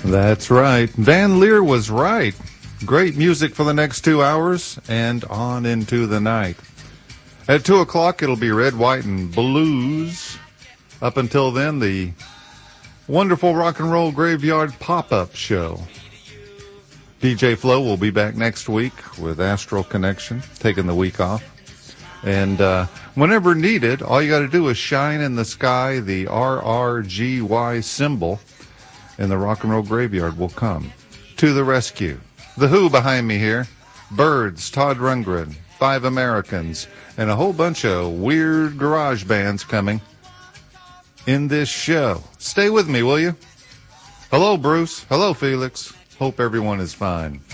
That's right. Van Leer was right. Great music for the next 2 hours and on into the night. At 2 o'clock, it'll be Red, White, and Blues. Up until then, the wonderful Rock and Roll Graveyard Pop-Up Show. DJ Flo will be back next week with Astral Connection, taking the week off. And whenever needed, all you got to do is shine in the sky the RRGY symbol, and the Rock and Roll Graveyard will come to the rescue. The Who behind me here, Birds, Todd Rundgren, Five Americans, and a whole bunch of weird garage bands coming in this show. Stay with me, will you? Hello, Bruce. Hello, Felix. Hope everyone is fine.